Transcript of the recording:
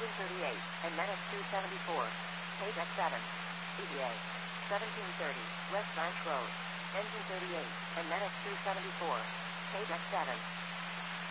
Engine 38, and Menace 274. Page X7. ETA. 1730, West Branch Road. Engine 38, and Menace 274. Page X7.